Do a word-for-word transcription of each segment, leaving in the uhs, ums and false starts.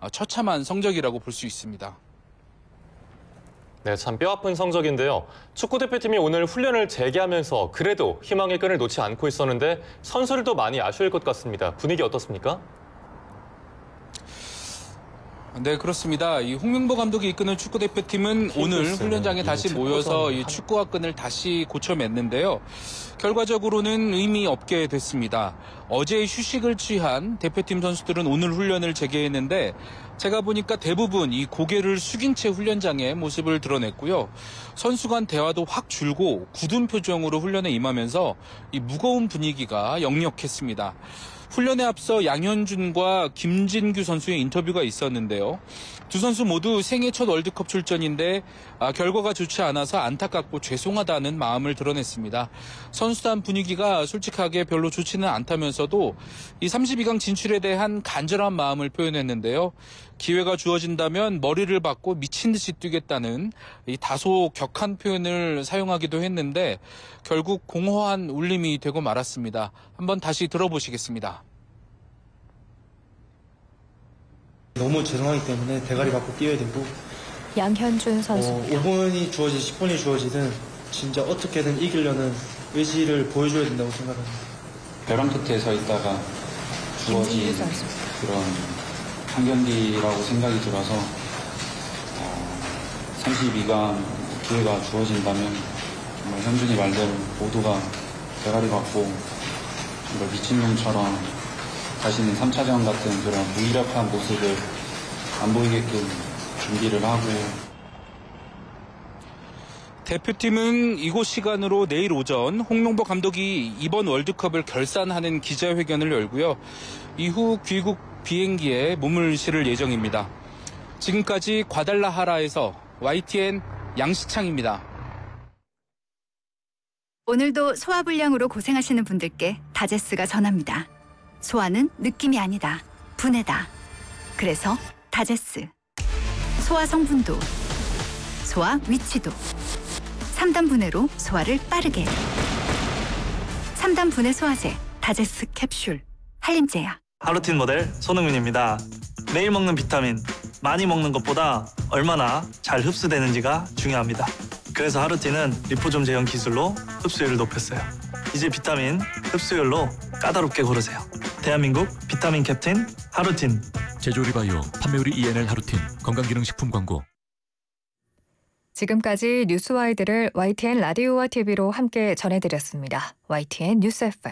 처참한 성적이라고 볼 수 있습니다. 네, 참 뼈아픈 성적인데요. 축구대표팀이 오늘 훈련을 재개하면서 그래도 희망의 끈을 놓지 않고 있었는데 선수들도 많이 아쉬울 것 같습니다. 분위기 어떻습니까? 네, 그렇습니다. 이 홍명보 감독이 이끄는 축구대표팀은 오늘 훈련장에 다시 모여서 이 축구화 끈을 다시 고쳐맸는데요. 결과적으로는 의미 없게 됐습니다. 어제 휴식을 취한 대표팀 선수들은 오늘 훈련을 재개했는데 제가 보니까 대부분 이 고개를 숙인 채 훈련장의 모습을 드러냈고요. 선수 간 대화도 확 줄고 굳은 표정으로 훈련에 임하면서 이 무거운 분위기가 역력했습니다. 훈련에 앞서 양현준과 김진규 선수의 인터뷰가 있었는데요. 두 선수 모두 생애 첫 월드컵 출전인데 아, 결과가 좋지 않아서 안타깝고 죄송하다는 마음을 드러냈습니다. 선수단 분위기가 솔직하게 별로 좋지는 않다면서도 이 삼십이 강 진출에 대한 간절한 마음을 표현했는데요. 기회가 주어진다면 머리를 박고 미친 듯이 뛰겠다는 이 다소 격한 표현을 사용하기도 했는데 결국 공허한 울림이 되고 말았습니다. 한번 다시 들어보시겠습니다. 너무 죄송하기 때문에 대가리 받고 뛰어야 되고 양현준 선수 어, 오 분이 주어지든 십 분이 주어지든 진짜 어떻게든 이기려는 의지를 보여줘야 된다고 생각합니다. 벼랑 끝에 서 있다가 주어진 그런 한 경기라고 생각이 들어서 어, 삼십이 강 기회가 주어진다면 정말 현준이 말대로 모두가 대가리 받고 정말 미친놈처럼 다시는 삼 차전 같은 그런 무기력한 모습을 안 보이게끔 준비를 하고. 대표팀은 이곳 시간으로 내일 오전 홍명보 감독이 이번 월드컵을 결산하는 기자회견을 열고요. 이후 귀국 비행기에 몸을 실을 예정입니다. 지금까지 과달라하라에서 와이티엔 양시창입니다. 오늘도 소화불량으로 고생하시는 분들께 다제스가 전합니다. 소화는 느낌이 아니다. 분해다. 그래서 다제스. 소화 성분도, 소화 위치도. 삼 단 분해로 소화를 빠르게. 삼 단 분해 소화제 다제스 캡슐. 한림제약. 하루틴 모델 손흥민입니다. 매일 먹는 비타민, 많이 먹는 것보다 얼마나 잘 흡수되는지가 중요합니다. 그래서 하루틴은 리포좀 제형 기술로 흡수율을 높였어요. 이제 비타민 흡수율로 까다롭게 고르세요. 대한민국 비타민 캡틴 하루틴. 제조리바이오 판매우리 이엔엘 하루틴 건강기능식품 광고. 지금까지 뉴스와이드를 와이티엔 라디오와 티비로 함께 전해드렸습니다. 와이티엔 뉴스 에프엠.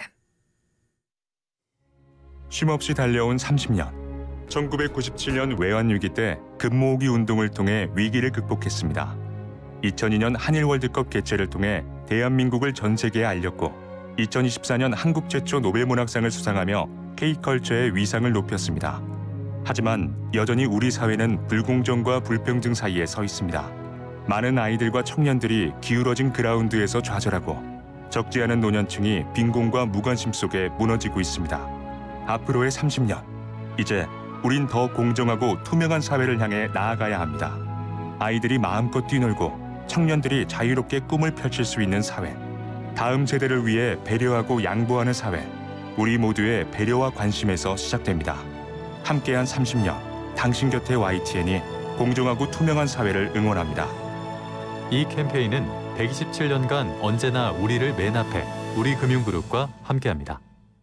쉼없이 달려온 삼십 년. 천구백구십칠 년 외환위기 때 금모으기 운동을 통해 위기를 극복했습니다. 이천이 년 한일 월드컵 개최를 통해 대한민국을 전 세계에 알렸고 이천이십사 년 한국 최초 노벨문학상을 수상하며 K컬처의 위상을 높였습니다. 하지만 여전히 우리 사회는 불공정과 불평등 사이에 서 있습니다. 많은 아이들과 청년들이 기울어진 그라운드에서 좌절하고 적지 않은 노년층이 빈곤과 무관심 속에 무너지고 있습니다. 앞으로의 삼십 년, 이제 우린 더 공정하고 투명한 사회를 향해 나아가야 합니다. 아이들이 마음껏 뛰놀고 청년들이 자유롭게 꿈을 펼칠 수 있는 사회. 다음 세대를 위해 배려하고 양보하는 사회. 우리 모두의 배려와 관심에서 시작됩니다. 함께한 삼십 년, 당신 곁에 와이티엔이 공정하고 투명한 사회를 응원합니다. 이 캠페인은 백이십칠 년간 언제나 우리를 맨 앞에 우리금융그룹과 함께합니다.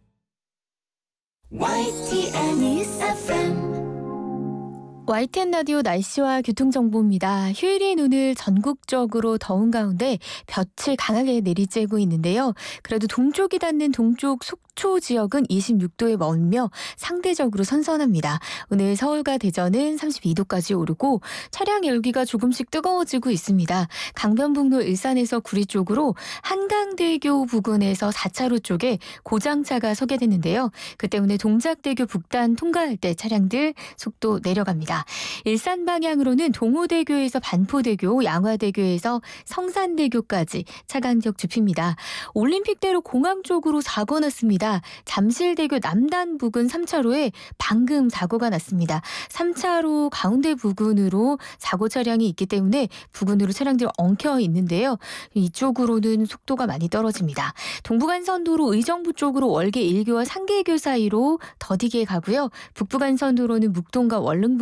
와이티엔 뉴스 에프엠. 와이티엔 라디오 날씨와 교통정보입니다. 휴일인 오늘 전국적으로 더운 가운데 볕이 강하게 내리쬐고 있는데요. 그래도 동쪽이 닿는 동쪽 속초 지역은 이십육 도에 머물며 상대적으로 선선합니다. 오늘 서울과 대전은 삼십이 도까지 오르고 차량 열기가 조금씩 뜨거워지고 있습니다. 강변북로 일산에서 구리 쪽으로 한강대교 부근에서 사 차로 쪽에 고장차가 서게 됐는데요. 그 때문에 동작대교 북단 통과할 때 차량들 속도 내려갑니다. 일산 방향으로는 동호대교에서 반포대교, 양화대교에서 성산대교까지 차간격 좁힙니다. 올림픽대로 공항 쪽으로 사고 났습니다. 잠실대교 남단 부근 삼 차로에 방금 사고가 났습니다. 삼 차로 가운데 부근으로 사고 차량이 있기 때문에 부근으로 차량들이 엉켜 있는데요. 이쪽으로는 속도가 많이 떨어집니다. 동부간선도로 의정부 쪽으로 월계 일 교와 상계교 사이로 더디게 가고요. 북부간선도로는 묵동과 월릉